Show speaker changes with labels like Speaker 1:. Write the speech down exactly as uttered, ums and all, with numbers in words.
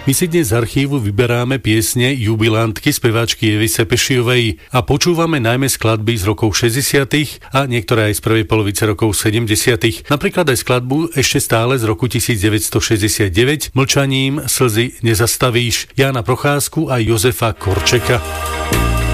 Speaker 1: My si dnes z archívu vyberáme piesne jubilantky speváčky Evy Sepešiovej a počúvame najmä skladby z rokov šesťdesiatych a niektoré aj z prvej polovice rokov sedemdesiatych. Napríklad aj skladbu ešte stále z roku devätnásťstošesťdesiatdeväť Mlčaním slzy nezastavíš Jána Procházku a Jozefa Korčeka.